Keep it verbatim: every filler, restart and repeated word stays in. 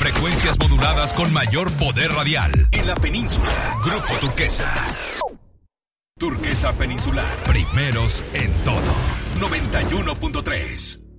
frecuencias moduladas con mayor poder radial en la península. Grupo Turquesa. Turquesa Peninsular. Primeros en todo. noventa y uno punto tres.